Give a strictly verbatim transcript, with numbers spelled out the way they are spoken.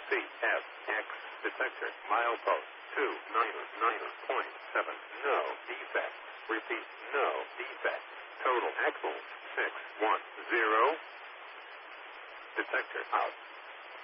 C F X detector milepost two nine nine point seven. No defect. Repeat, no defect. Total axle six one zero. Detector out.